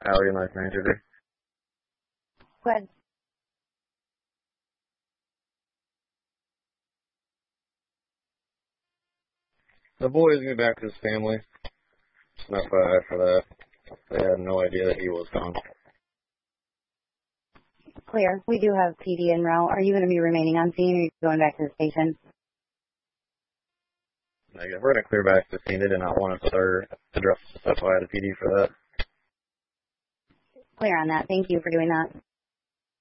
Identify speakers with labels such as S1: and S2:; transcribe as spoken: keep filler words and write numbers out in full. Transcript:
S1: Allie and Life Manager.
S2: Go ahead.
S1: The boy is going back to his family. Just an F Y I for that. They had no idea that he was gone.
S2: Clear. We do have P D en route. Are you going to be remaining on scene or are you going back to the station?
S1: Negative. We're going to clear back to the scene. They did not want us to start address F Y I to P D for that.
S2: Clear on that. Thank you for doing that.